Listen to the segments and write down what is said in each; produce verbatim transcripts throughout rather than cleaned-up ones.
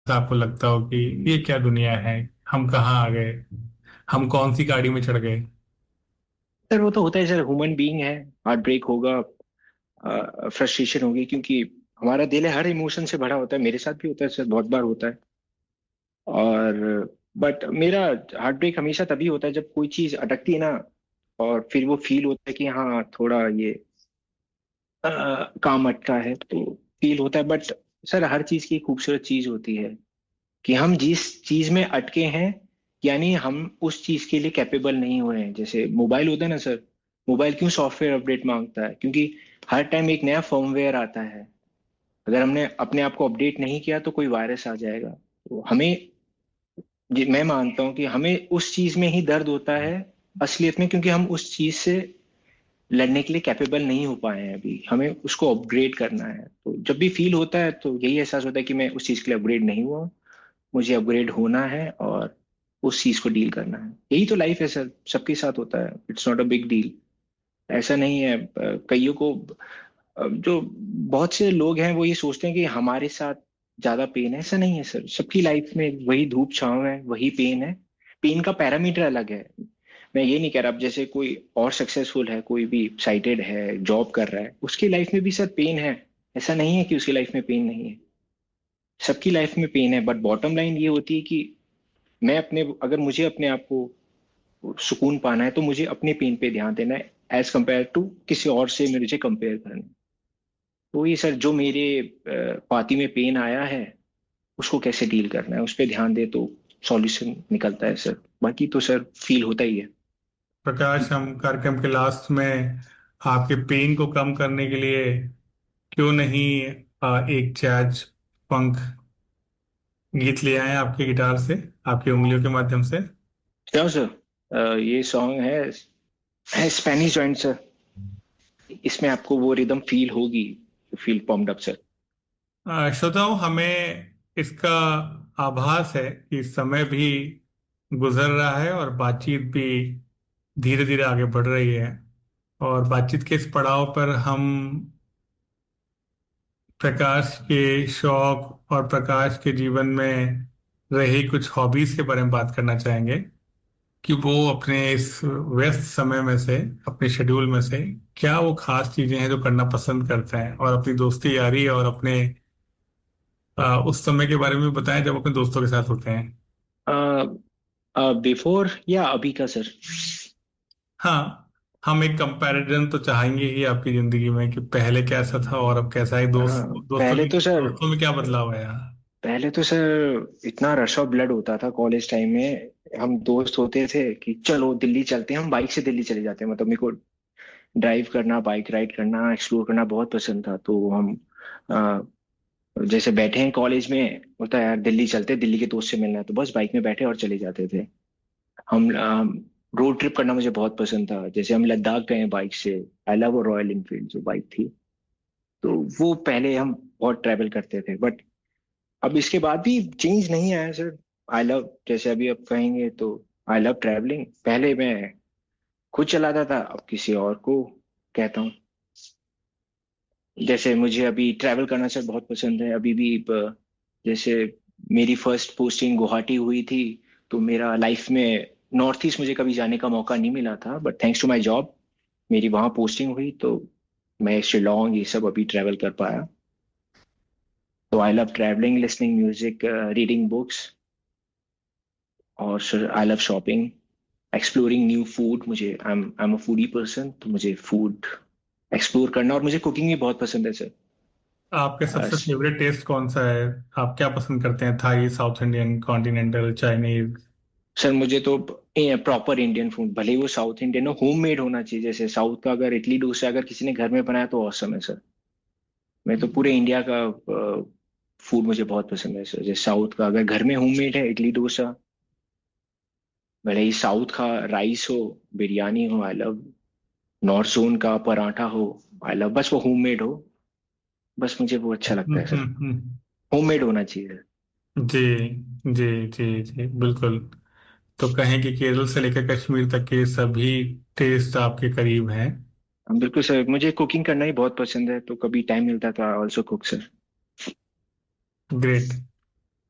आपको लगता हो कि ये क्या दुनिया है, हम कहाँ आ गए, हम कौन सी गाड़ी में चढ़ गए। सर वो तो होता है सर, ह्यूमन बीइंग है। हार्ट ब्रेक होगा, फ्रस्ट्रेशन होगी, क्योंकि हमारा दिल है, हर इमोशन से भरा होता है। मेरे साथ भी होता है सर, बहुत बार होता है। और बट मेरा हार्ट ब्रेक हमेशा तभी होता है जब कोई चीज अटकती है ना, और फिर वो फील होता है कि हाँ थोड़ा ये अ, काम अटका है, तो फील होता है। बट सर हर चीज की एक खूबसूरत चीज होती है कि हम जिस चीज में अटके हैं, यानी हम उस चीज के लिए कैपेबल नहीं हुए हैं। जैसे मोबाइल होता है ना सर, मोबाइल क्यों सॉफ्टवेयर अपडेट मांगता है? क्योंकि हर टाइम एक नया फर्मवेयर आता है। अगर हमने अपने आप को अपडेट नहीं किया तो कोई वायरस आ जाएगा। तो हमें, जी मैं मानता हूँ कि हमें उस चीज में ही दर्द होता है असलियत में, क्योंकि हम उस चीज से लड़ने के लिए कैपेबल नहीं हो पाए हैं। अभी हमें उसको अपग्रेड करना है। तो जब भी फील होता है तो यही एहसास होता है कि मैं उस चीज के लिए अपग्रेड नहीं हुआ, मुझे अपग्रेड होना है और उस चीज को डील करना है। यही तो लाइफ है सर, सबके साथ होता है। It's not a big deal. ऐसा नहीं है। अ, कईयों को, अ, जो बहुत से लोग हैं वो ये सोचते हैं कि हमारे साथ ज्यादा पेन है। ऐसा नहीं है सर, सबकी लाइफ में वही धूप छांव है, वही पेन है। पेन का पैरामीटर अलग है। मैं ये नहीं कह रहा, अब जैसे कोई और सक्सेसफुल है, कोई भी साइटेड है, जॉब कर रहा है, उसकी लाइफ में भी सर पेन है। ऐसा नहीं है कि उसकी लाइफ में पेन नहीं है। सबकी लाइफ में पेन है, बट बॉटम लाइन ये होती है कि मैं अपने, अगर मुझे अपने आप को सुकून पाना है तो मुझे अपने पेन पे ध्यान देना है, एज कंपेयर टू किसी और से मुझे कंपेयर करना है। तो ये सर जो मेरे अ, पाती में पेन आया है, उसको कैसे डील करना है उस पर ध्यान दे तो सॉल्यूशन निकलता है सर। बाकी तो सर फील होता ही है। प्रकाश, हम कार्यक्रम के लास्ट में आपके पेन को कम करने के लिए क्यों नहीं आ, एक जैज फंक गीत ले आए आपके गिटार से, आपकी उंगलियों के माध्यम से। क्यों सर? अ, ये सॉन्ग है, है स्पेनिश जॉइंट सर। इसमें आपको वो रिदम फील होगी, फील पम्प्ड अप सर। आ, श्रोताओं, हमें इसका आभास है कि समय भी गुजर रहा है और बातचीत भी धीरे धीरे आगे बढ़ रही है। और बातचीत के इस पड़ाव पर हम प्रकाश के शौक और प्रकाश के जीवन में रही कुछ हॉबीज के बारे में बात करना चाहेंगे कि वो अपने इस व्यस्त समय में से, अपने शेड्यूल में से क्या वो खास चीजें हैं जो करना पसंद करते हैं, और अपनी दोस्ती यारी और अपने आ, उस समय के बारे में बताएं जब अपने दोस्तों के साथ होते हैं। बिफोर या अभी का सर? हाँ, हम एक कंपैरिजन तो चाहेंगे ही आपकी जिंदगी में कि पहले कैसा था और अब कैसा है। दोस्त हाँ दोस्तों पहले की तो सर, दोस्तों में क्या बदलाव है? पहले तो सर इतना रश ऑफ ब्लड होता था कॉलेज टाइम में। हम दोस्त होते थे कि चलो दिल्ली चलते हैं, हम बाइक से दिल्ली चले जाते हैं। मतलब मेरे को ड्राइव करना, बाइक राइड करना, एक्सप्लोर करना बहुत पसंद था। तो हम अ, जैसे बैठे हैं कॉलेज में, बोलता है यार दिल्ली चलते हैं, दिल्ली के दोस्त से मिलना है, तो बस बाइक में बैठे और चले जाते थे हम। रोड ट्रिप करना मुझे बहुत पसंद था। जैसे हम लद्दाख गए बाइक से। आई लव रॉयल इनफील्ड जो बाइक थी। तो वो पहले हम बहुत ट्रैवल करते थे, बट अब इसके बाद भी चेंज नहीं आया सर। आई लव, जैसे अभी आप कहेंगे तो, आई लव ट्रैवलिंग। पहले मैं खुद चलाता था, अब किसी और को कहता हूँ। जैसे मुझे अभी ट्रैवल करना सर बहुत पसंद है। अभी भी ब- जैसे मेरी फर्स्ट पोस्टिंग गुवाहाटी हुई थी, तो मेरा लाइफ में नॉर्थ ईस्ट मुझे कभी जाने का मौका नहीं मिला था, but thanks to my job मेरी वहाँ पोस्टिंग हुई, तो मैं शिलोंग ये सब अभी ट्रैवल कर पाया। तो I love travelling, listening music, reading books, और sir I love shopping, exploring new food. मुझे I am I am a foodie person, तो मुझे फूड एक्सप्लोर करना, और मुझे कुकिंग भी बहुत पसंद है सर। आपके अ, सबसे फेवरेट टेस्ट कौन सा है? आप क्या पसंद करते हैं? Thai, south Indian, continental, Chinese? Sir मुझे तो प्रॉपर इंडियन फूड, भले ही वो साउथ इंडियन हो, होम मेड होना चाहिए। जैसे साउथ का अगर इडली डोसा अगर किसी ने घर में बनाया तो औसम है सर। मैं तो पूरे इंडिया का फूड मुझे बहुत पसंद है सर। जैसे साउथ का अगर घर में होम मेड है इडली डोसा, भले ही साउथ का राइस हो, बिरयानी हो, आई लव। नॉर्थ जोन का पराठा हो, आई लव। बस वो होम मेड हो, बस मुझे वो अच्छा हम्म लगता है सर। हम्म हम्म। होम मेड होना चाहिए। जी जी जी जी, बिल्कुल। तो कहें कि केरल से लेकर कश्मीर तक के सभी टेस्ट आपके करीब हैं। हम बिल्कुल सर, मुझे कुकिंग करना ही बहुत पसंद है, तो कभी टाइम मिलता तो I also cook sir. Great.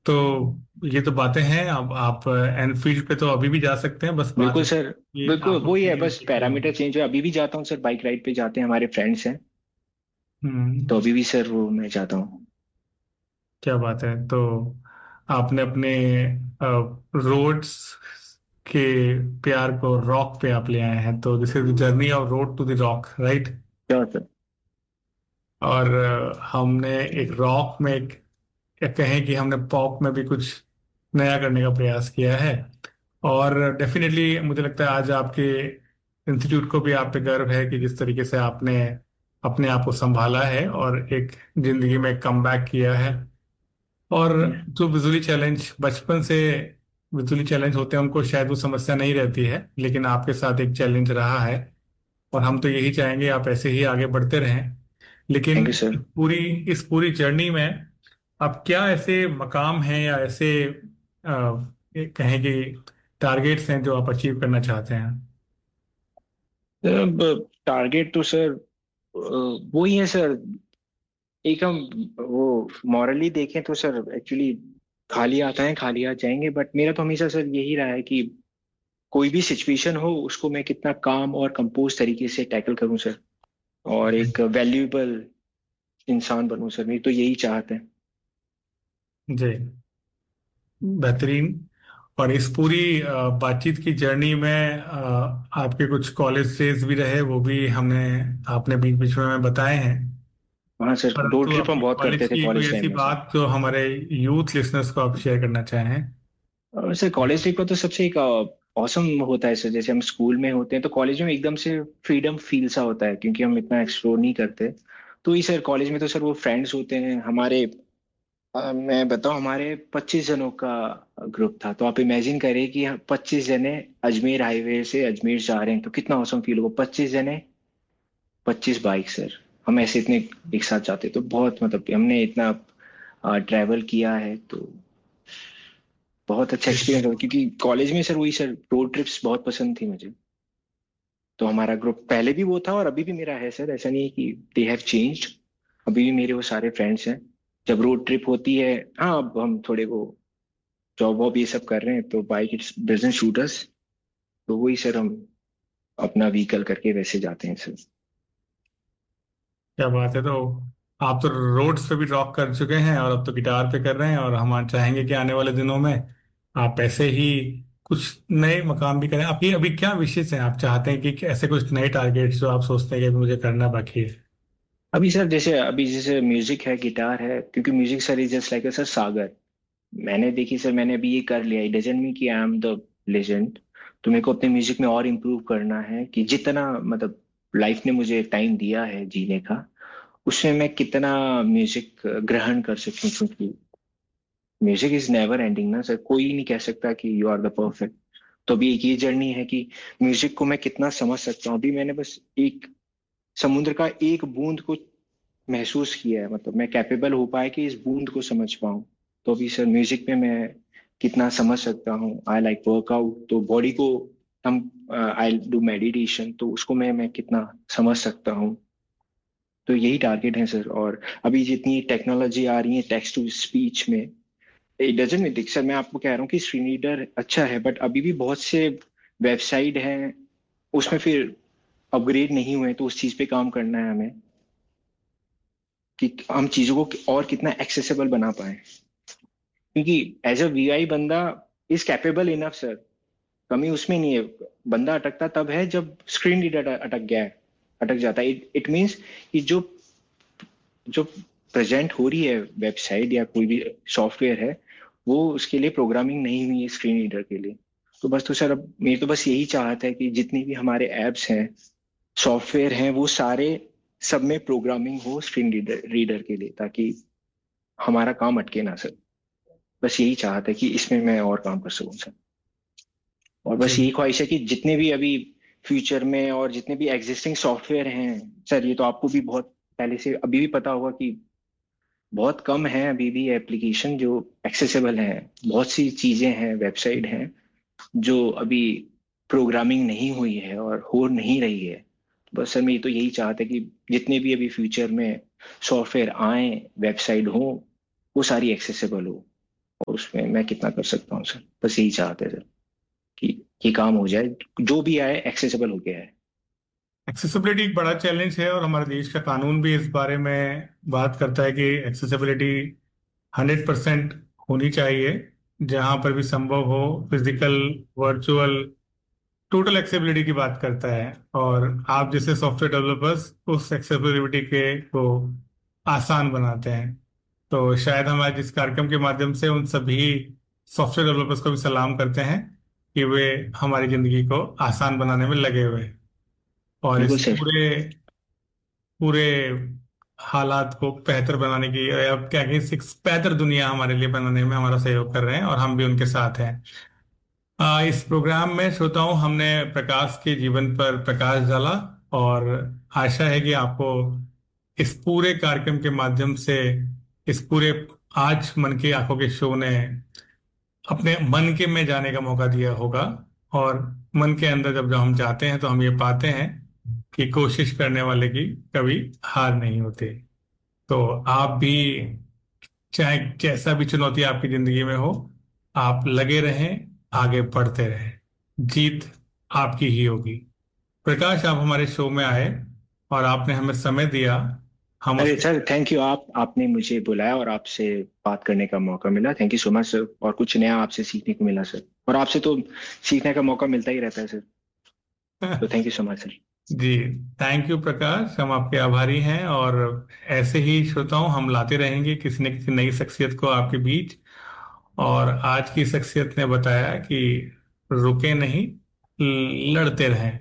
तो ये तो बातें हैं। अब आप एनफील्ड पे तो अभी भी जा सकते हैं, बस बात बिल्कुल है सर। कि बिल्कुल आपको वही है, कितनी बस नजदीक पैरामीटर होगी। चेंज है। अभी भी जाता हूँ सर, बाइक राइड पे जाते हैं, हमारे फ्रेंड्स हैं। हम्म। तो अभी भी सर वो मैं जाता हूँ। क्या बात है। तो आपने अपने रोड्स के प्यार को रॉक पे आप ले आए हैं, तो this is the journey of road to the rock, right. क्या सर? और अ, हमने एक रॉक में एक, या कहें कि हमने पॉप में भी कुछ नया करने का प्रयास किया है। और डेफिनेटली मुझे लगता है आज आपके इंस्टीट्यूट को भी आप पे गर्व है कि जिस तरीके से आपने अपने आप को संभाला है और एक जिंदगी में कमबैक किया है। और जो विजुअली चैलेंज बचपन से विजुअली चैलेंज होते हैं उनको शायद वो समस्या नहीं रहती है, लेकिन आपके साथ एक चैलेंज रहा है। और हम तो यही चाहेंगे आप ऐसे ही आगे बढ़ते रहें। लेकिन थैंक यू सर। इस पूरी इस पूरी जर्नी में अब क्या ऐसे मकाम हैं या ऐसे अ, ये कहें कि टारगेट्स हैं जो आप अचीव करना चाहते हैं। अब टारगेट तो सर अ, वो ही है सर। एक हम वो मॉरली देखें तो सर एक्चुअली खाली आता है खाली आ जाएंगे, बट मेरा तो हमेशा सर यही रहा है कि कोई भी सिचुएशन हो उसको मैं कितना काम और कंपोज तरीके से टैकल करूं सर, और जी। एक वैल्यूएबल इंसान बनूं सर। मेरी तो यही चाहत है। जी, बेहतरीन। और इस पूरी अ, बातचीत की जर्नी में अ, आपके कुछ कॉलेज डेज भी रहे, वो भी हमने आपने बीच बीच में हमें बताए हैं। हाँ सर, रोड परंतु ट्रिप हम अपनी बहुत कॉलेज करते थे की कोई कॉलेज ऐसी टाइम में सर। बात जो हमारे यूथ लिसनर्स को आप शेयर करना चाहें। और सर कॉलेज ट्रिप का तो सबसे एक औसम होता है सर। जैसे हम स्कूल में होते हैं तो कॉलेज में एकदम से फ्रीडम फील सा होता है, क्योंकि हम इतना एक्सप्लोर नहीं करते। तो ये सर कॉलेज में तो सर वो फ्रेंड्स होते हैं हमारे। अ, मैं बताऊं, हमारे पच्चीस जनों का ग्रुप था। तो आप इमेजिन करें कि पच्चीस जने अजमेर हाईवे से अजमेर जा रहे हैं, तो कितना औसम फील होगा। पच्चीस जने, पच्चीस बाइक सर। हम ऐसे इतने एक साथ जाते तो बहुत, मतलब हमने इतना ट्रैवल किया है तो बहुत अच्छा एक्सपीरियंस होगा। क्योंकि कॉलेज में सर वही सर रोड ट्रिप्स बहुत पसंद थी मुझे। तो हमारा ग्रुप पहले भी वो था और अभी भी मेरा है सर। ऐसा नहीं है कि दे हैव चेंज्ड। अभी भी मेरे वो सारे फ्रेंड्स हैं। जब रोड ट्रिप होती है, हाँ अब हम थोड़े वो जॉब वॉब ये सब कर रहे हैं तो बाइक इट्स डजंट शूट अस। तो वही सर हम अपना व्हीकल करके वैसे जाते हैं सर। क्या बात है। तो आप तो रोड्स पे भी रॉक कर चुके हैं और अब तो गिटार पे कर रहे हैं, और हम चाहेंगे कि आने वाले दिनों में आप ऐसे ही कुछ नए मकाम भी करें। आपकी अभी क्या विशेष है, आप चाहते हैं कि ऐसे कुछ नए टारगेट्स जो आप सोचते हैं कि मुझे करना बाकी है। अभी सर जैसे अभी जैसे म्यूजिक है, गिटार है, क्योंकि music sir is just like sir सागर। मैंने देखी सर, मैंने अभी ये कर लिया, इट डजंट मीन कि आई एम द लेजेंड। तो मेरे को अपने म्यूजिक में और इम्प्रूव करना है कि जितना मतलब लाइफ ने मुझे टाइम दिया है जीने का, उसमें मैं कितना म्यूजिक ग्रहण कर सकूं। क्योंकि म्यूजिक इज नेवर एंडिंग ना सर। कोई नहीं कह सकता कि यू आर द परफेक्ट। तो अभी एक ये जर्नी है कि म्यूजिक को मैं कितना समझ सकता हूँ। अभी मैंने बस एक समुद्र का एक बूंद को महसूस किया है, मतलब मैं कैपेबल हो पाया कि इस बूंद को समझ पाऊं। तो अभी सर म्यूजिक में मैं कितना समझ सकता हूँ। आई लाइक वर्कआउट, तो बॉडी को हम आई डू मेडिटेशन, तो उसको मैं मैं कितना समझ सकता हूँ। तो यही टारगेट है सर। और अभी जितनी टेक्नोलॉजी आ रही है टेक्स्ट टू स्पीच में, इट डजंट मीन सर, मैं आपको कह रहा हूँ कि स्क्रीन रीडर अच्छा है, बट अभी भी बहुत से वेबसाइट हैं उसमें फिर अपग्रेड नहीं हुए। तो उस चीज पे काम करना है हमें कि हम चीजों को और कितना एक्सेसिबल बना पाए। क्योंकि एज अ वीआई बंदा इज कैपेबल इनफ सर। कमी उसमें नहीं है। बंदा अटकता तब है जब स्क्रीन रीडर अटक गया है, अटक जाता है। इट इट मीन्स कि जो जो प्रेजेंट हो रही है वेबसाइट या कोई भी सॉफ्टवेयर है, वो उसके लिए प्रोग्रामिंग नहीं हुई है स्क्रीन रीडर के लिए। तो बस तो सर अब मेरी तो बस यही चाहत है कि जितनी भी हमारे एप्स हैं, सॉफ्टवेयर हैं, वो सारे सब में प्रोग्रामिंग हो स्क्रीन रीडर रीडर के लिए, ताकि हमारा काम अटके ना सर। बस यही चाहत है कि इसमें मैं और काम कर सकूं सर। और बस जी। यही ख्वाहिश है कि जितने भी अभी फ्यूचर में और जितने भी एग्जिस्टिंग सॉफ्टवेयर हैं सर, ये तो आपको भी बहुत पहले से अभी भी पता होगा कि बहुत कम है अभी भी एप्लीकेशन जो एक्सेसिबल है। बहुत सी चीजें हैं, वेबसाइट हैं जो अभी प्रोग्रामिंग नहीं हुई है और हो नहीं रही है। बस सर मैं तो यही चाहता है कि जितने भी अभी फ्यूचर में सॉफ्टवेयर आए, वेबसाइट हो, वो सारी एक्सेसिबल हो। और उसमें मैं कितना कर सकता हूँ सर, बस यही चाहते हैं सर कि ये काम हो जाए, जो भी आए एक्सेसिबल हो गया है। एक्सेसिबिलिटी एक बड़ा चैलेंज है और हमारे देश का कानून भी इस बारे में बात करता है कि एक्सेसिबिलिटी हंड्रेड परसेंट होनी चाहिए। जहां पर भी संभव हो, फिजिकल, वर्चुअल, टोटल एक्सेसिबिलिटी की बात करता है। और आप जैसे सॉफ्टवेयर डेवलपर्स उस एक्सेसिबिलिटी के को आसान बनाते हैं। तो शायद हम आज इस कार्यक्रम के माध्यम से उन सभी सॉफ्टवेयर डेवलपर्स को भी सलाम करते हैं कि वे हमारी जिंदगी को आसान बनाने में लगे हुए हैं और बिल्कुल इस सर। पूरे पूरे हालात को बेहतर बनाने की, या क्या कहें, एक बेहतर दुनिया हमारे लिए बनाने में हमारा सहयोग कर रहे हैं और हम भी उनके साथ हैं। आ, इस प्रोग्राम में श्रोताओं हमने प्रकाश के जीवन पर प्रकाश डाला और आशा है कि आपको इस पूरे कार्यक्रम के माध्यम से, इस पूरे आज मन की आंखों के शो ने अपने मन के में जाने का मौका दिया होगा। और मन के अंदर जब जब हम जाते हैं तो हम ये पाते हैं कि कोशिश करने वाले की कभी हार नहीं होती। तो आप भी, चाहे जैसा भी चुनौती आपकी जिंदगी में हो, आप लगे रहें, आगे बढ़ते रहें, जीत आपकी ही होगी। प्रकाश, आप हमारे शो में आए और आपने हमें समय दिया। हम अरे उसके सर थैंक यू, आप आपने मुझे बुलाया और आपसे बात करने का मौका मिला, thank you so much sir. और कुछ नया आपसे सीखने को मिला सर, और आपसे तो सीखने का मौका मिलता ही रहता है सर, तो thank you so much sir. Ji, thank you प्रकाश, हम आपके आभारी हैं। और ऐसे ही श्रोताओं हम लाते रहेंगे किसी न किसी नई शख्सियत को आपके बीच। और आज की शख्सियत ने बताया कि रुके नहीं, लड़ते रहें।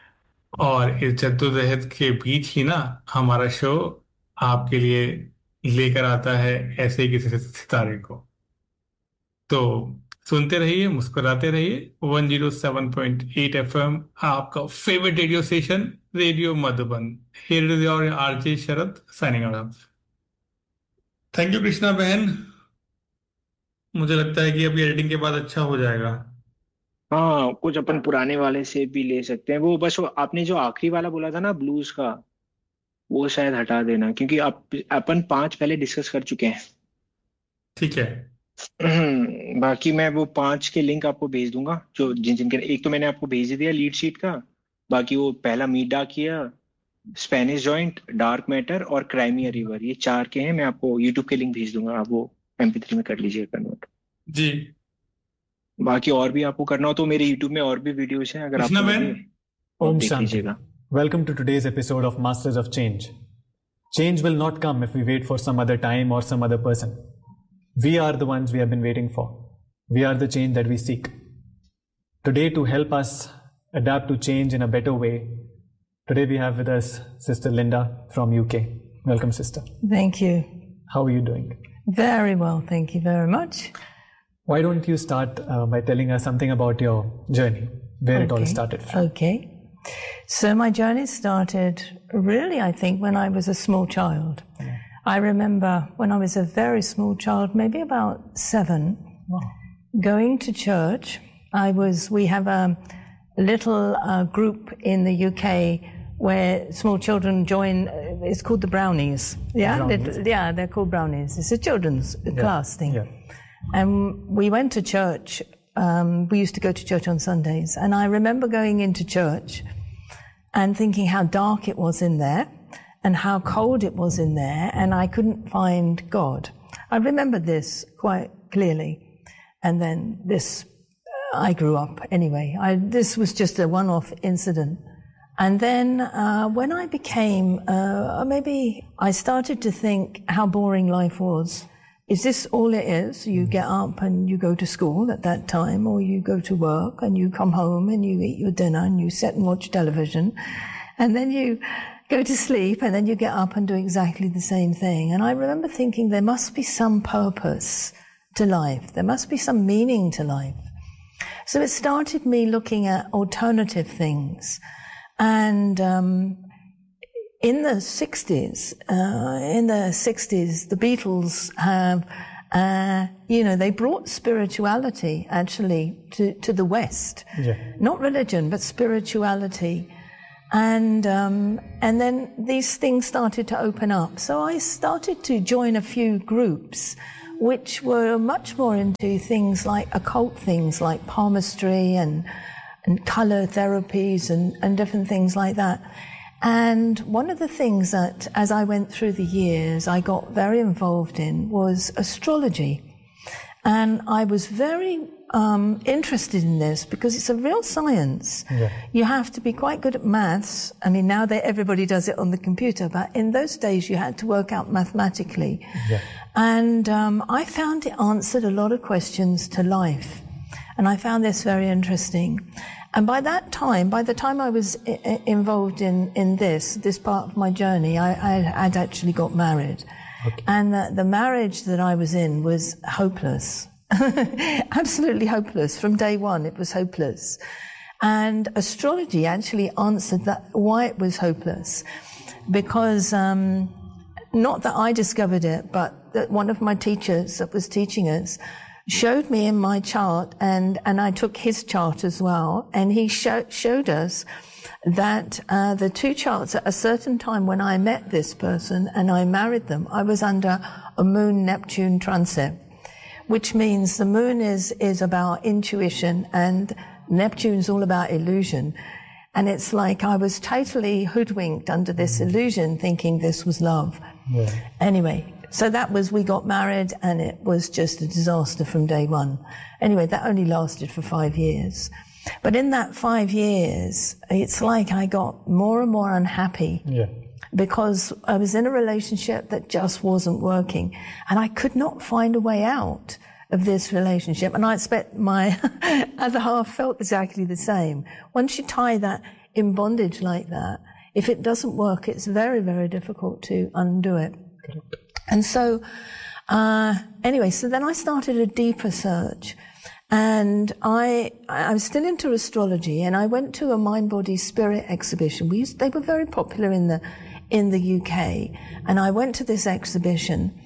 और इस जद्दोजहद के बीच ही ना हमारा शो आपके लिए लेकर आता है ऐसे ही किसी सितारे को। तो सुनते रहिए, मुस्कुराते रहिए। One zero seven point eight F M, आपका favourite radio station, radio Madhuban. Here is your RJ Sharad signing out. Thank you Krishna बहन। मुझे लगता है कि अभी एडिटिंग के बाद अच्छा हो जाएगा। हाँ, कुछ अपन पुराने वाले से भी ले सकते हैं, वो बस वो आपने जो आखिरी वाला बोला था ना ब्लूज का, वो शायद हटा देना, क्योंकि आप अपन पांच पहले डिस्कस कर चुके हैं। ठीक है। बाकी मैं वो पांच के लिंक आपको भेज दूंगा, जो जिन जिनके, एक तो मैंने आपको भेज ही दिया लीड शीट का। बाकी वो पहला मीडा किया, स्पेनिश जॉइंट, डार्क मैटर और क्राइमिया रिवर, ये चार के हैं। मैं आपको यूट्यूब के लिंक भेज दूंगा, आप वो एम पी थ्री में कर लीजिएगा कन्वर्ट। जी बाकी और भी आपको करना हो तो मेरे यूट्यूब में और भी वीडियोस हैं, अगर कृष्णा आपको बहन। लगे तो आप Om देख Shanti. लीजिएगा। Welcome to today's episode of Masters of Change. Change will not come if we wait for some other time or some other person. We are the ones we have been waiting for. We are the change that we seek. Today, to help us adapt to change in a better way, today we have with us Sister Linda from U K. Welcome, Sister. Thank you. How are you doing? Very well, thank you very much. Why don't you start uh, by telling us something about your journey, where it all Okay. started from? Okay. So my journey started really, I think, when I was a small child. Yeah. I remember when I was a very small child, maybe about seven, Wow. going to church. I was, we have a little uh, group in the U K where small children join, uh, it's called the Brownies. Yeah, Brownies. Little- yeah, they're called Brownies. It's a children's Yeah. class thing. Yeah. And we went to church. Um, we used to go to church on Sundays. And I remember going into church and thinking how dark it was in there and how cold it was in there, and I couldn't find God. I remember this quite clearly. And then this, I grew up anyway. I, this was just a one-off incident. And then uh, when I became, uh, maybe I started to think how boring life was. Is this all it is? You get up and you go to school at that time, or you go to work and you come home and you eat your dinner and you sit and watch television, and then you go to sleep and then you get up and do exactly the same thing. And I remember thinking there must be some purpose to life. There must be some meaning to life. So it started me looking at alternative things. And um, in the sixties, uh, in the sixties, the Beatles have, uh, you know, they brought spirituality actually to, to the West. Yeah. Not religion, but spirituality. And, um, and then these things started to open up. So I started to join a few groups which were much more into things like occult things like palmistry and and color therapies and, and different things like that. And one of the things that, as I went through the years, I got very involved in was astrology. And I was very um, interested in this because it's a real science. Yeah. You have to be quite good at maths. I mean, now that everybody does it on the computer, but in those days you had to work out mathematically. Yeah. And um, I found it answered a lot of questions to life. And I found this very interesting. And by that time, by the time I was I- involved in, in this, this part of my journey, I, I had actually got married. Okay. And the, the marriage that I was in was hopeless. Absolutely hopeless. From day one, it was hopeless. And astrology actually answered that, why it was hopeless. Because, um, not that I discovered it, but that one of my teachers that was teaching us showed me in my chart, and, and I took his chart as well, and he show, showed us that uh, the two charts at a certain time when I met this person and I married them, I was under a moon-Neptune transit, which means the moon is, is about intuition and Neptune's all about illusion. And it's like I was totally hoodwinked under this illusion, thinking this was love. Yeah. Anyway, so that was, we got married and it was just a disaster from day one. Anyway, that only lasted for five years. But in that five years, it's like I got more and more unhappy. Yeah. Because I was in a relationship that just wasn't working. And I could not find a way out of this relationship. And I expect my other half felt exactly the same. Once you tie that in bondage like that, if it doesn't work, it's very, very difficult to undo it. Correct. And so, uh, anyway, so then I started a deeper search. And I, I was still into astrology, and I went to a Mind, Body, Spirit exhibition. We used, they were very popular in the, in the U K. And I went to this exhibition,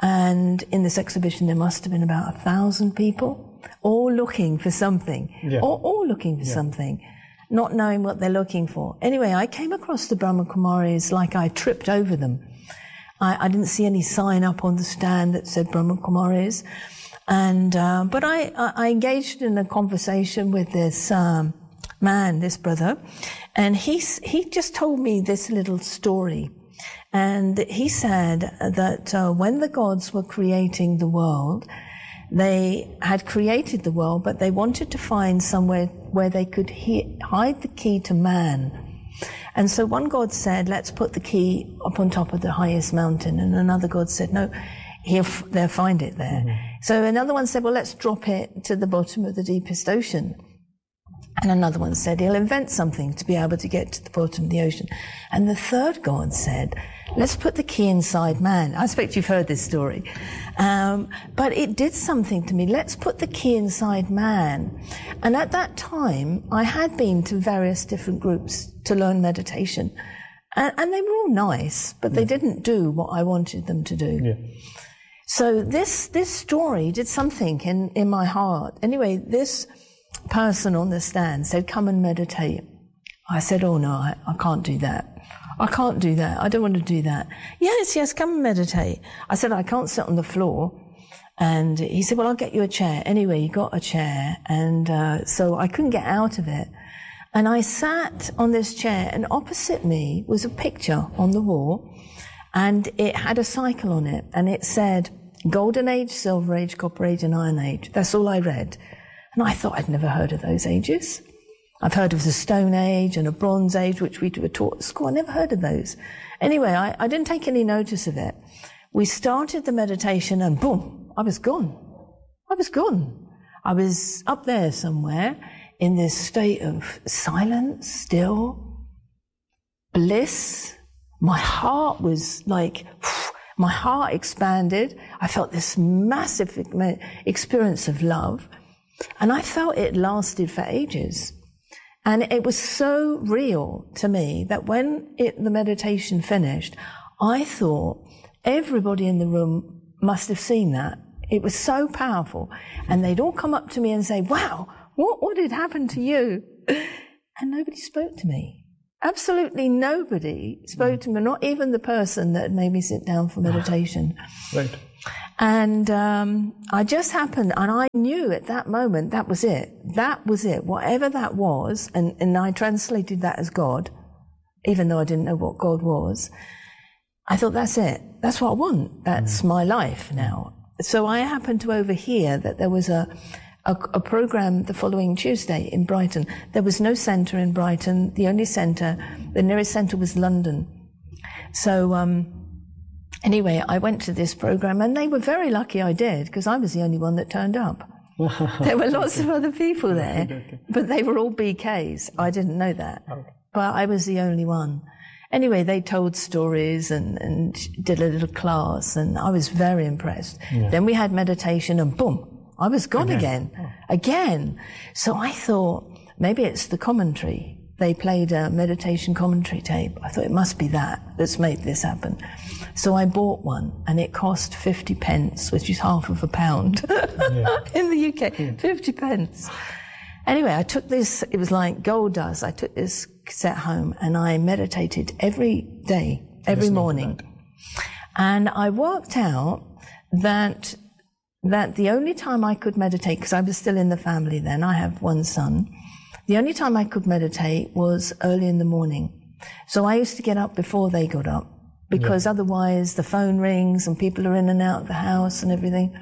and in this exhibition there must have been about a thousand people, all looking for something, Yeah. all, all looking for Yeah. something, not knowing what they're looking for. Anyway, I came across the Brahma Kumaris like I tripped over them. I, I didn't see any sign up on the stand that said Brahma Kumaris. And, uh, but I, I engaged in a conversation with this, um, man, this brother, and he, he just told me this little story. And he said that, uh, when the gods were creating the world, they had created the world, but they wanted to find somewhere where they could he- hide the key to man. And so one god said, let's put the key up on top of the highest mountain. And another god said, no, he'll f- they'll find it there. Mm-hmm. So another one said, well, let's drop it to the bottom of the deepest ocean. And another one said, he'll invent something to be able to get to the bottom of the ocean. And the third god said, let's put the key inside man. I expect you've heard this story. Um, but it did something to me. Let's put the key inside man. And at that time, I had been to various different groups to learn meditation. And, and they were all nice, but they didn't do what I wanted them to do. Yeah. So this, this story did something in, in my heart. Anyway, this person on the stand said, come and meditate. I said, oh no, I, I can't do that. I can't do that. I don't want to do that. Yes, yes, come and meditate. I said, I can't sit on the floor. And he said, well, I'll get you a chair. Anyway, he got a chair. And uh, so I couldn't get out of it. And I sat on this chair, and opposite me was a picture on the wall. And it had a cycle on it. And it said, Golden Age, Silver Age, Copper Age, and Iron Age. That's all I read. And I thought I'd never heard of those ages. I've heard of the Stone Age and a Bronze Age, which we were taught at school. I never heard of those. Anyway, I, I didn't take any notice of it. We started the meditation and boom, I was gone. I was gone. I was up there somewhere in this state of silence, still, bliss. My heart was like, my heart expanded. I felt this massive experience of love. And I felt it lasted for ages. And it was so real to me that when it, the meditation finished, I thought everybody in the room must have seen that. It was so powerful. And they'd all come up to me and say, wow, what, what had happened to you? And nobody spoke to me. Absolutely nobody spoke to me, not even the person that made me sit down for meditation. Right. And um, I just happened, and I knew at that moment that was it. That was it. Whatever that was, and, and I translated that as God, even though I didn't know what God was. I thought, that's it. That's what I want. That's mm. my life now. So I happened to overhear that there was a, a, a program the following Tuesday in Brighton. There was no centre in Brighton. The only centre, the nearest centre was London. So, um, Anyway, I went to this program, and they were very lucky I did, because I was the only one that turned up. There were lots of other people there, okay, okay. but they were all B Ks. I didn't know that, okay. but I was the only one. Anyway, they told stories and, and did a little class, and I was very impressed. Yeah. Then we had meditation, and boom, I was gone again, again. Oh. again. So I thought, maybe it's the commentary. They played a meditation commentary tape. I thought it must be that that's made this happen. So I bought one, and it cost fifty pence, which is half of a pound yeah. in the U K, yeah. fifty pence. Anyway, I took this, it was like gold dust. I took this cassette home, and I meditated every day, every Listening morning. And I worked out that that the only time I could meditate, because I was still in the family then, I have one son, the only time I could meditate was early in the morning. So I used to get up before they got up, because yeah. otherwise the phone rings and people are in and out of the house and everything.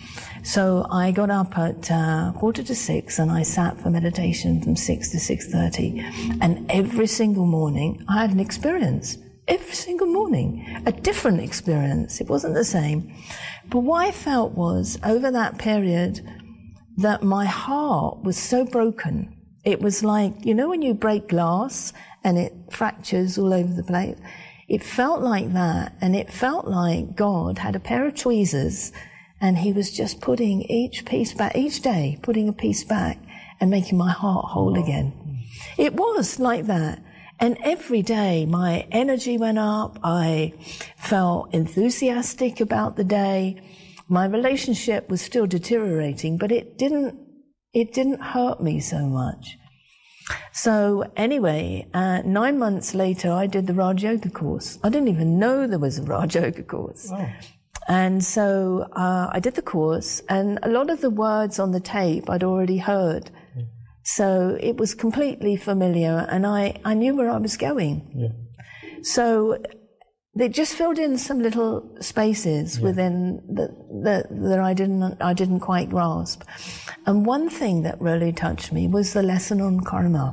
So I got up at uh, quarter to six, and I sat for meditation from six to six thirty. And every single morning I had an experience. Every single morning, a different experience. It wasn't the same. But what I felt was, over that period, that my heart was so broken. It was like, you know when you break glass and it fractures all over the place? It felt like that, and it felt like God had a pair of tweezers, and he was just putting each piece back, each day, putting a piece back and making my heart whole again. It was like that. And every day my energy went up. I felt enthusiastic about the day. My relationship was still deteriorating, but it didn't, it didn't hurt me so much. So anyway, uh, nine months later, I did the Raj Yoga course. I didn't even know there was a Raj Yoga course. Oh. And so uh, I did the course, and a lot of the words on the tape I'd already heard. Yeah. So it was completely familiar, and I, I knew where I was going. Yeah. So they just filled in some little spaces yeah. within the, the, that I didn't I didn't quite grasp. And one thing that really touched me was the lesson on karma.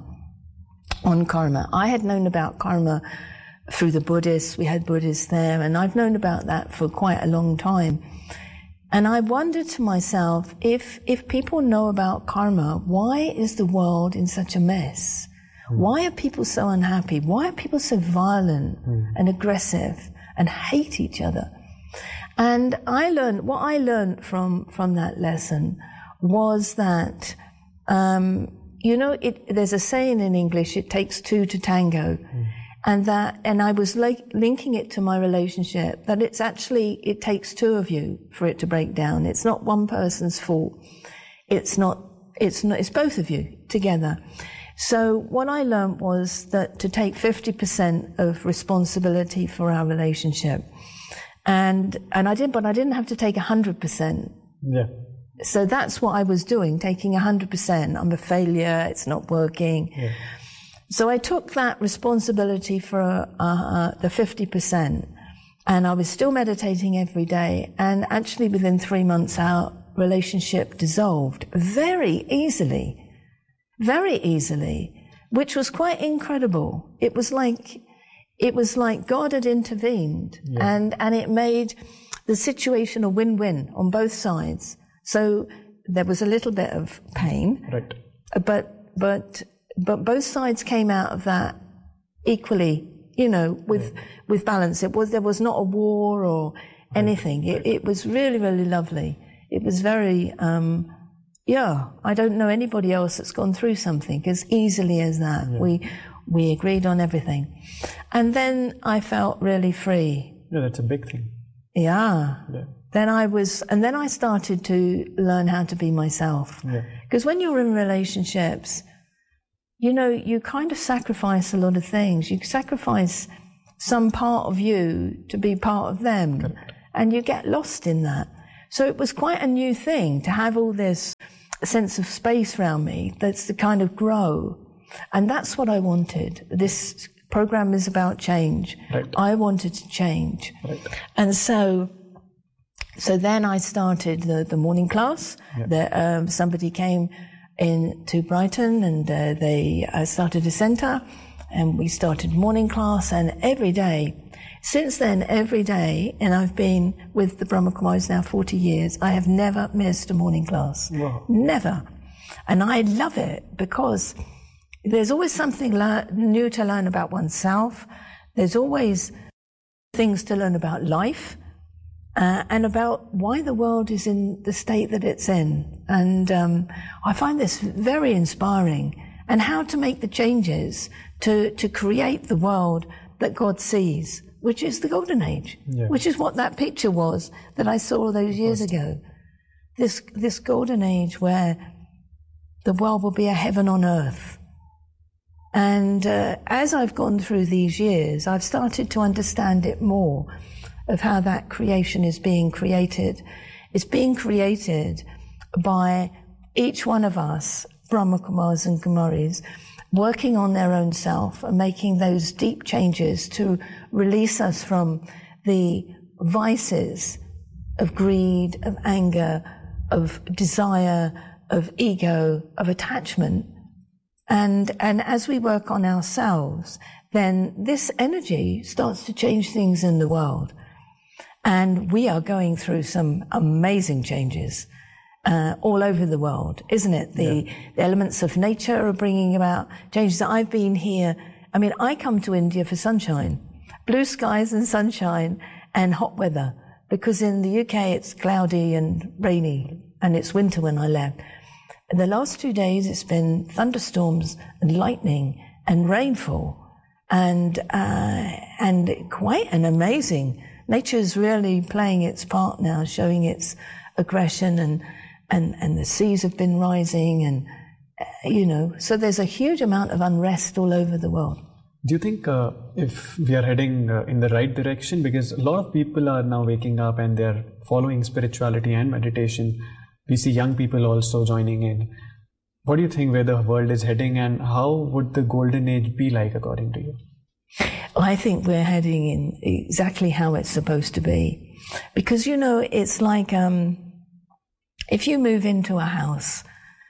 On karma. I had known about karma through the Buddhists. We had Buddhists there, and I've known about that for quite a long time. And I wondered to myself, if if people know about karma, why is the world in such a mess? Mm. Why are people so unhappy? Why are people so violent mm. and aggressive and hate each other? And I learned, what I learned from, from that lesson was that, um, you know, it, there's a saying in English, it takes two to tango. Mm. And that, and I was like linking it to my relationship, that it's actually, it takes two of you for it to break down. It's not one person's fault. It's not, it's not, it's both of you together. So what I learned was that to take fifty percent of responsibility for our relationship. And, and I did, but I didn't have to take one hundred percent. Yeah. So that's what I was doing, taking one hundred percent. I'm a failure. It's not working. Yeah. So I took that responsibility for uh, the fifty percent, and I was still meditating every day. And actually within three months our relationship dissolved very easily. Very easily, which was quite incredible. It was like, it was like God had intervened, yeah. and, and it made the situation a win-win on both sides. So there was a little bit of pain, right. but, but, but both sides came out of that equally, you know, with, yeah. with balance. It was, there was not a war or anything. Right. It, it was really, really lovely. It was very, um, Yeah, I don't know anybody else that's gone through something as easily as that. Yeah. We we agreed on everything. And then I felt really free. Yeah, that's a big thing. Yeah. yeah. Then I was, and then I started to learn how to be myself. Because yeah. when you're in relationships, you know, you kind of sacrifice a lot of things. You sacrifice some part of you to be part of them. Correct. And you get lost in that. So it was quite a new thing to have all this sense of space around me that's to kind of grow. And that's what I wanted. This program is about change. Right. I wanted to change. Right. And so so then I started the, the morning class. Yeah. The, um, somebody came in to Brighton and uh, they uh, started a centre and we started morning class, and every day, since then, every day, and I've been with the Brahma Kumaris now forty years, I have never missed a morning class. Wow. Never. And I love it because there's always something le- new to learn about oneself. There's always things to learn about life uh, and about why the world is in the state that it's in. And um, I find this very inspiring, and how to make the changes to, to create the world that God sees, which is the Golden Age, yeah. which is what that picture was that I saw those years ago. This, this Golden Age where the world will be a heaven on earth. And uh, as I've gone through these years, I've started to understand it more of how that creation is being created. It's being created by each one of us, Brahma Kumaris and Kumaris, working on their own self and making those deep changes to release us from the vices of greed, of anger, of desire, of ego, of attachment. And, and as we work on ourselves, then this energy starts to change things in the world. And we are going through some amazing changes uh, all over the world, isn't it? The, yeah. the elements of nature are bringing about changes. I've been here. I mean, I come to India for sunshine, blue skies and sunshine and hot weather, because in the U K it's cloudy and rainy and it's winter when I left. And the last two days it's been thunderstorms and lightning and rainfall and, uh, and quite an amazing, nature's really playing its part now, showing its aggression, and, and, and the seas have been rising, and, uh, you know, so there's a huge amount of unrest all over the world. Do you think uh, if we are heading uh, in the right direction? Because a lot of people are now waking up and they're following spirituality and meditation. We see young people also joining in. What do you think where the world is heading, and how would the golden age be like according to you? Well, I think we're heading in exactly how it's supposed to be. Because, you know, it's like um, if you move into a house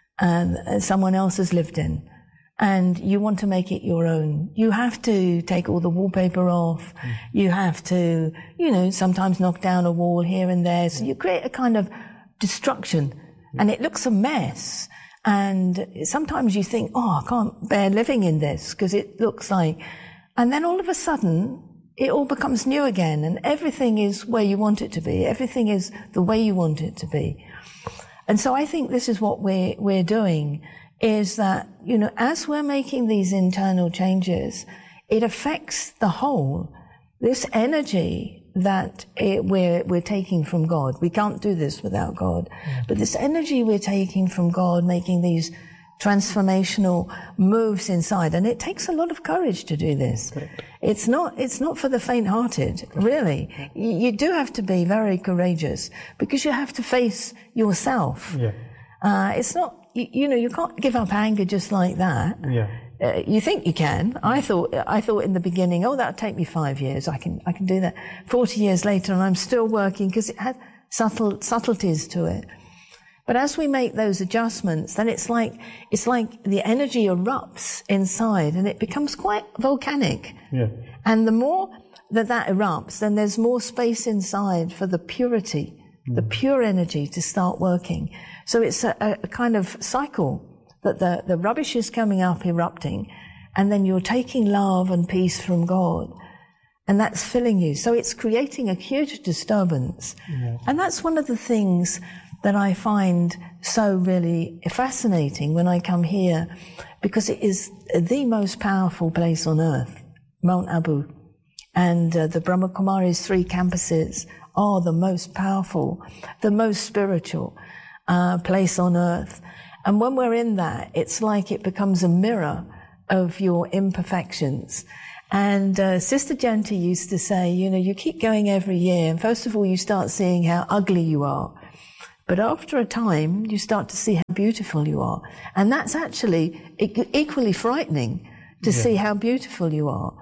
uh, someone else has lived in, and you want to make it your own, you have to take all the wallpaper off. Mm. You have to, you know, sometimes knock down a wall here and there. So you create a kind of destruction, mm. and it looks a mess. And sometimes you think, oh, I can't bear living in this because it looks like, and then all of a sudden it all becomes new again, and everything is where you want it to be. Everything is the way you want it to be. And so I think this is what we're, we're doing, is that, you know, as we're making these internal changes, it affects the whole. This energy that it, we're, we're taking from God, we can't do this without God, mm. but this energy we're taking from God, making these transformational moves inside, and it takes a lot of courage to do this. Correct. It's not, it's not for the faint-hearted, really. You, you do have to be very courageous, because you have to face yourself. Yeah. Uh, it's not, you, you know, you can't give up anger just like that. Yeah. Uh, you think you can. I thought, I thought in the beginning, oh, that'll take me five years. I can, I can do that. Forty years later, and I'm still working, because it had subtle, subtleties to it. But as we make those adjustments, then it's like, it's like the energy erupts inside, and it becomes quite volcanic. Yeah. And the more that that erupts, then there's more space inside for the purity, mm. the pure energy to start working. So it's a, a kind of cycle that the, the rubbish is coming up, erupting, and then you're taking love and peace from God, and that's filling you. So it's creating a huge disturbance. Yeah. And that's one of the things that I find so really fascinating when I come here, because it is the most powerful place on earth, Mount Abu. And uh, the Brahma Kumaris three campuses are the most powerful, the most spiritual uh, place on earth. And when we're in that, it's like it becomes a mirror of your imperfections. And uh, Sister Janti used to say, you know, you keep going every year, and first of all, you start seeing how ugly you are. But after a time, you start to see how beautiful you are. And that's actually equally frightening to yeah. see how beautiful you are.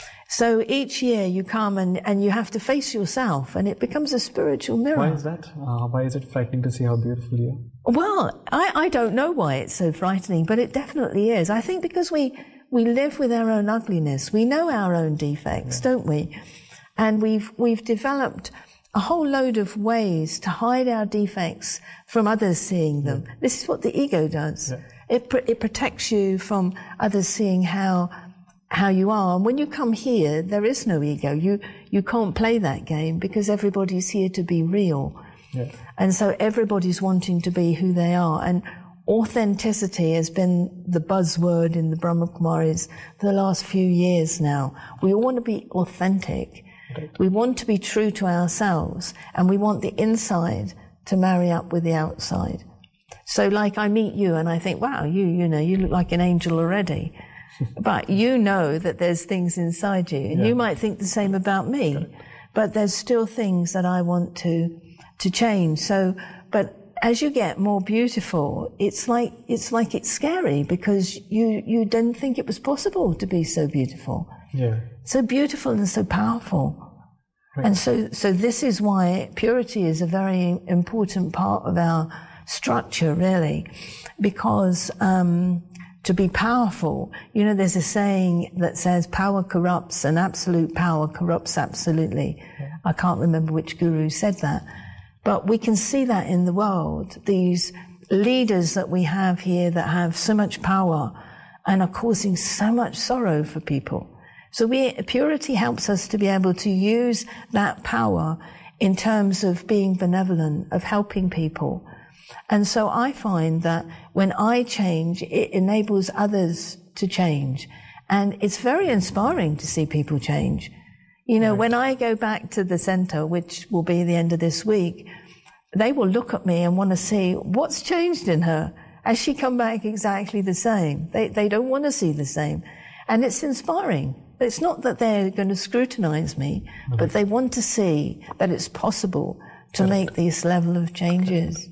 So each year you come and, and you have to face yourself, and it becomes a spiritual mirror. Why is that? Uh, why is it frightening to see how beautiful you are? Well, I, I don't know why it's so frightening, but it definitely is. I think because we, we live with our own ugliness. We know our own defects, yeah. don't we? And we've, we've developed a whole load of ways to hide our defects from others seeing them. Yeah. This is what the ego does. Yeah. It pr- it protects you from others seeing how how you are. And when you come here, there is no ego. You you can't play that game because everybody's here to be real. Yeah. And so everybody's wanting to be who they are. And authenticity has been the buzzword in the Brahma Kumaris for the last few years now. We all want to be authentic. Right. We want to be true to ourselves, and we want the inside to marry up with the outside. So like I meet you and I think, wow, you, you know, you look like an angel already. But you know that there's things inside you, and yeah. you might think the same about me, okay. but there's still things that I want to, to change. So, but as you get more beautiful, it's like, it's like it's scary because you, you didn't think it was possible to be so beautiful. Yeah. So beautiful and so powerful. Right. And so, so this is why purity is a very important part of our structure, really, because, um, to be powerful, you know, there's a saying that says power corrupts and absolute power corrupts absolutely. Yeah. I can't remember which guru said that, but we can see that in the world. These leaders that we have here that have so much power and are causing so much sorrow for people. So we, purity helps us to be able to use that power in terms of being benevolent, of helping people. And so I find that when I change, it enables others to change. And it's very inspiring to see people change. You know, right. when I go back to the center, which will be the end of this week, they will look at me and want to see what's changed in her. Has she come back exactly the same? They, they don't want to see the same. And it's inspiring. It's not that they're going to scrutinize me, mm-hmm. but they want to see that it's possible to make these level of changes.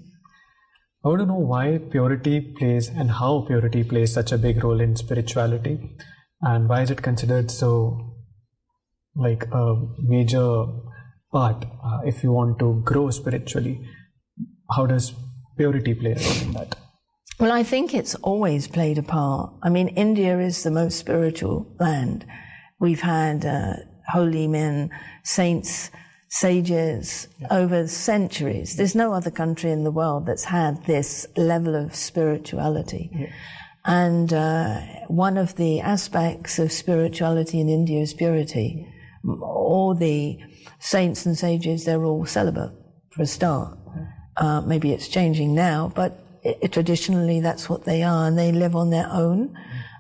I want to know why purity plays and how purity plays such a big role in spirituality, and why is it considered so like a major part uh, if you want to grow spiritually. How does purity play a role in that? Well, I think it's always played a part. I mean, India is the most spiritual land. We've had uh, holy men, saints, sages yeah. over centuries. There's no other country in the world that's had this level of spirituality. Yeah. And uh, one of the aspects of spirituality in India is purity. All the saints and sages, they're all celibate for a start. Uh, maybe it's changing now, but it, it, traditionally that's what they are, and they live on their own.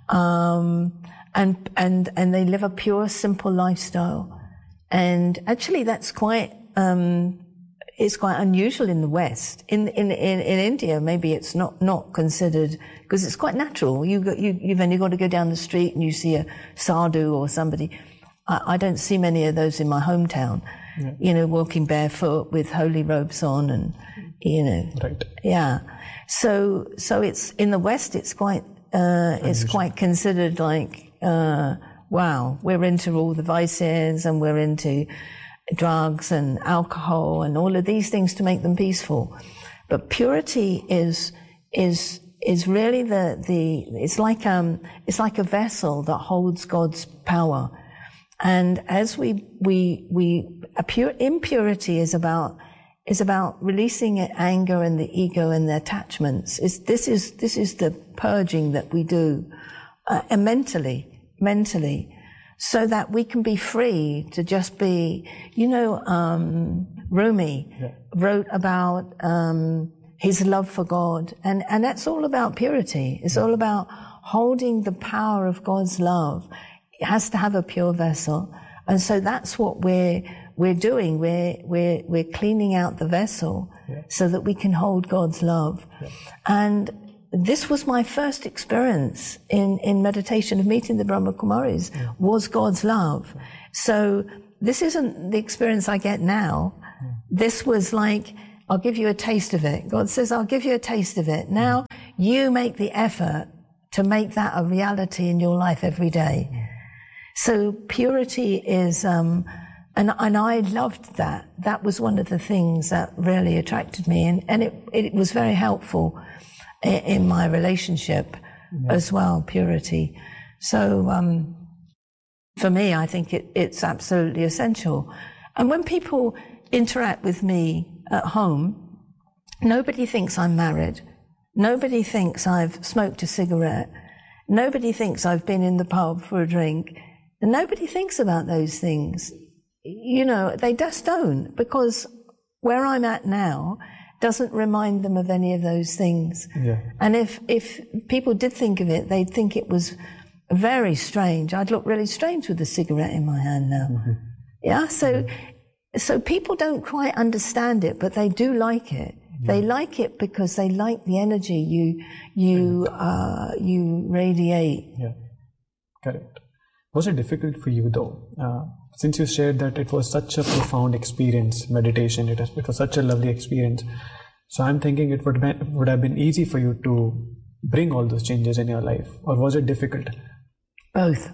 Um, and, and, and they live a pure, simple lifestyle. And actually that's quite, um, it's quite unusual in the West. In, in, in, in India, maybe it's not, not considered, because it's quite natural. You go, you, you've only got to go down the street and you see a sadhu or somebody. I, I don't see many of those in my hometown, yeah. you know, walking barefoot with holy robes on and, you know. Right. Yeah. So, so it's, in the West, it's quite, uh, it's quite considered like, uh, wow, we're into all the vices and we're into drugs and alcohol and all of these things to make them peaceful. But purity is, is, is really the, the, it's like, um, it's like a vessel that holds God's power. And as we, we, we, a pure, impurity is about, is about releasing anger and the ego and the attachments. It's, this is, this is the purging that we do, uh, and mentally. mentally, so that we can be free to just be, you know, um, Rumi yeah. wrote about, um, his love for God, and, and that's all about purity. It's yeah. all about holding the power of God's love. It has to have a pure vessel. And so that's what we're, we're doing. We're, we're, we're cleaning out the vessel yeah. so that we can hold God's love. Yeah. And this was my first experience in, in meditation of meeting the Brahma Kumaris, yeah. was God's love. So this isn't the experience I get now. Yeah. This was like, I'll give you a taste of it. God says, I'll give you a taste of it. Now you make the effort to make that a reality in your life every day. So purity is, um, and, and I loved that. That was one of the things that really attracted me, and, and it, it was very helpful in, in my relationship yeah. as well, purity. So um, for me, I think it, it's absolutely essential. And when people interact with me at home, nobody thinks I'm married. Nobody thinks I've smoked a cigarette. Nobody thinks I've been in the pub for a drink. And nobody thinks about those things. You know, they just don't, because where I'm at now doesn't remind them of any of those things. Yeah. And if, if people did think of it, they'd think it was very strange. I'd look really strange with a cigarette in my hand now. Mm-hmm. Yeah, so, mm-hmm. so people don't quite understand it, but they do like it. Yeah. They like it because they like the energy you, you, uh, you radiate. Yeah, correct. Was it difficult for you though? Uh, since you shared that it was such a profound experience, meditation, it, has, it was such a lovely experience. So I'm thinking it would, be, would have been easy for you to bring all those changes in your life, or was it difficult? Both.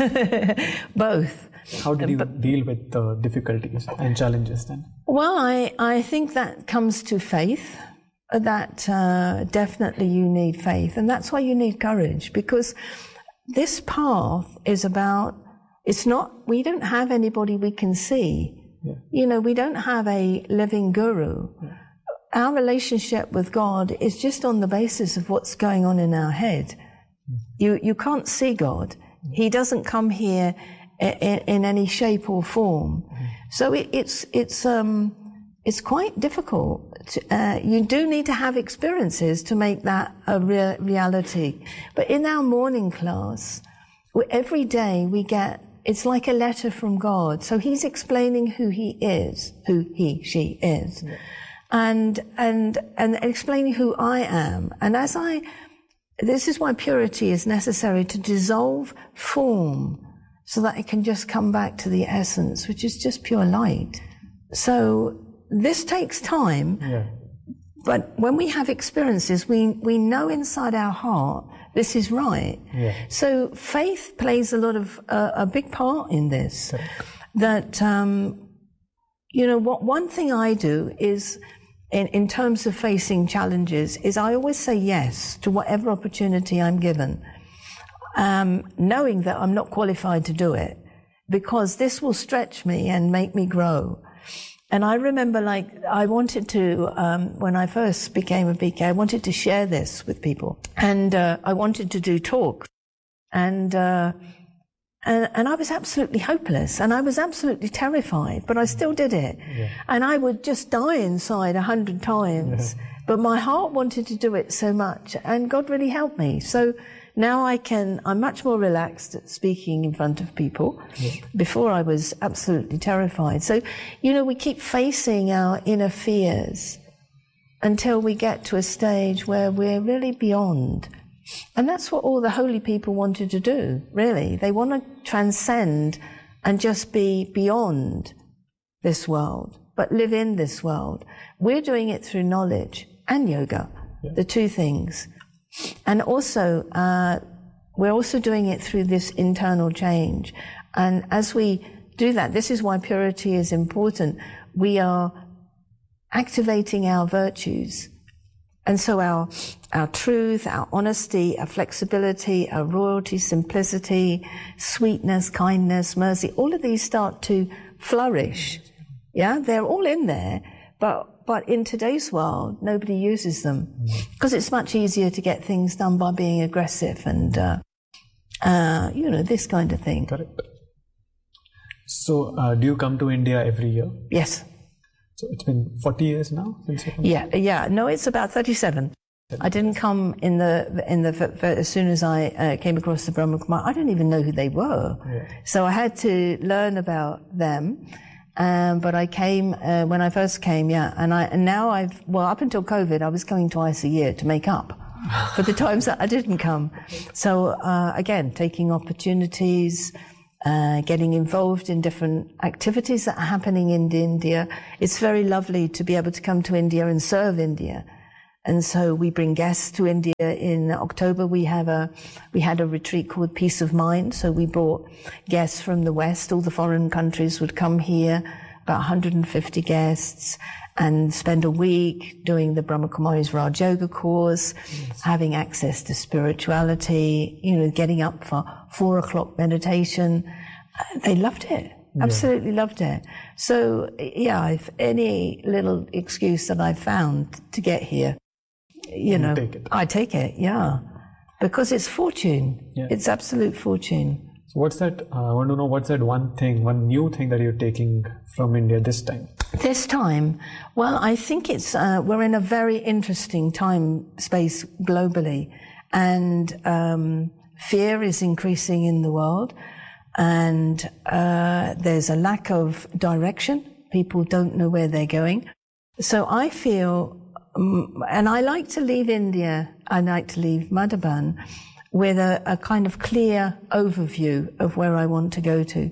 Both. How did you but, deal with the difficulties and challenges then? Well, I, I think that comes to faith, that uh, definitely you need faith. And that's why you need courage, because this path is about, it's not, we don't have anybody we can see. Yeah. You know, we don't have a living guru. Yeah. Our relationship with God is just on the basis of what's going on in our head. Mm. You, you can't see God. Mm. He doesn't come here in, in any shape or form. Mm. So it, it's, it's, um, it's quite difficult. To, uh, you do need to have experiences to make that a real reality. But in our morning class, every day we get, it's like a letter from God. So he's explaining who he is, who he, she is. Yeah. And, and, and explaining who I am. And as I, this is why purity is necessary, to dissolve form so that it can just come back to the essence, which is just pure light. So this takes time, yeah. But when we have experiences, we, we know inside our heart this is right. Yeah. So faith plays a lot of, uh, a big part in this. Okay. That, um, you know, what one thing I do is, in, in terms of facing challenges, is I always say yes to whatever opportunity I'm given, um, knowing that I'm not qualified to do it, because this will stretch me and make me grow. And I remember, like, I wanted to, um, when I first became a B K, I wanted to share this with people. And uh, I wanted to do talks. And, uh, and and I was absolutely hopeless. And I was absolutely terrified. But I still did it. Yeah. And I would just die inside a hundred times. Yeah. But my heart wanted to do it so much. And God really helped me. So now I can, I'm much more relaxed at speaking in front of people. Yeah. Before I was absolutely terrified. So, you know, we keep facing our inner fears until we get to a stage where we're really beyond. And that's what all the holy people wanted to do, really. They want to transcend and just be beyond this world, but live in this world. We're doing it through knowledge and yoga, yeah. The two things. And also, uh, we're also doing it through this internal change. And as we do that, this is why purity is important. We are activating our virtues. And so our, our truth, our honesty, our flexibility, our royalty, simplicity, sweetness, kindness, mercy, all of these start to flourish. Yeah, they're all in there, but But in today's world, nobody uses them because it's much easier to get things done by being aggressive and, uh, uh, you know, this kind of thing. Correct. So, uh, do you come to India every year? Yes. So it's been forty years now since you come? Yeah, yeah. No, it's about thirty-seven. I didn't come in the in the as soon as I uh, came across the Brahma Kumar. I didn't even know who they were, yeah. So I had to learn about them. Um, but I came uh, when I first came, yeah, and I and now I've well up until COVID I was coming twice a year to make up for the times that I didn't come. So uh, again, taking opportunities, uh, getting involved in different activities that are happening in India. It's very lovely to be able to come to India and serve India. And so we bring guests to India. In October, we have a, we had a retreat called Peace of Mind. So we brought guests from the West. All the foreign countries would come here, about one hundred fifty guests, and spend a week doing the Brahma Kumari's Raj Yoga course, yes. having access to spirituality, you know, getting up for four o'clock meditation. They loved it. Absolutely yeah. loved it. So, yeah, if any little excuse that I've found to get here, you, you know, take I take it, yeah. Because it's fortune. Yeah. It's absolute fortune. So what's that, uh, I want to know, what's that one thing, one new thing that you're taking from India this time? This time, well, I think it's, uh, we're in a very interesting time space globally. And um, fear is increasing in the world. And uh, there's a lack of direction. People don't know where they're going. So I feel, um, and I like to leave India, I like to leave Madhaban with a, a kind of clear overview of where I want to go to.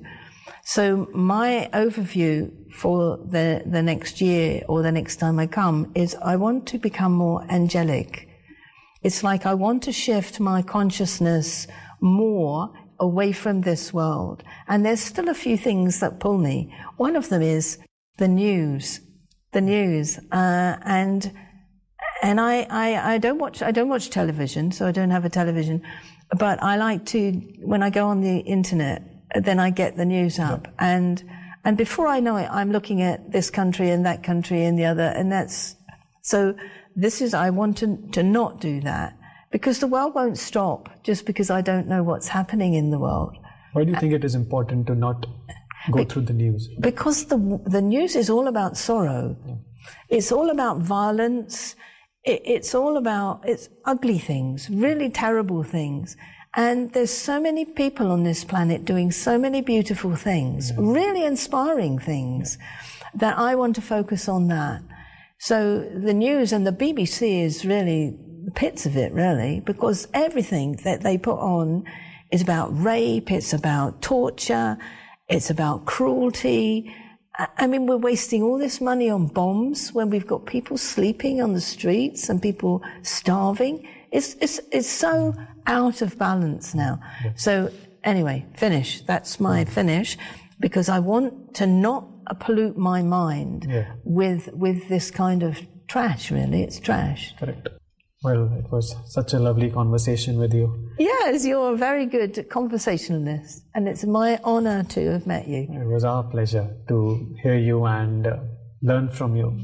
So my overview for the, the next year or the next time I come is I want to become more angelic. It's like I want to shift my consciousness more away from this world. And there's still a few things that pull me. One of them is the news, the news. Uh, and and I, I, I don't watch I don't watch television, so I don't have a television. But I like to, when I go on the internet, then I get the news up. Yeah. And and before I know it, I'm looking at this country and that country and the other. And that's, so this is, I want to, to not do that. Because the world won't stop just because I don't know what's happening in the world. Why do you think it is important to not go Be- through the news? Because the the news is all about sorrow. Yeah. It's all about violence. It, it's all about, it's ugly things, really terrible things. And there's so many people on this planet doing so many beautiful things, yeah. really inspiring things, yeah. that I want to focus on that. So the news and the B B C is really the pits of it, really, because everything that they put on is about rape, it's about torture, it's about cruelty. I mean, we're wasting all this money on bombs when we've got people sleeping on the streets and people starving. It's it's it's so out of balance now. Yeah. So anyway, finish. That's my finish, because I want to not pollute my mind yeah. with with this kind of trash, really. It's trash. Correct. Well, it was such a lovely conversation with you. Yes, you're a very good conversationalist, and it's my honor to have met you. It was our pleasure to hear you and uh, learn from you.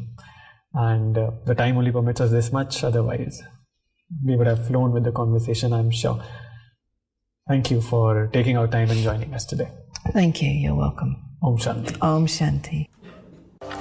And uh, the time only permits us this much, otherwise we would have flown with the conversation, I'm sure. Thank you for taking our time and joining us today. Thank you, you're welcome. Om Shanti. Om Shanti.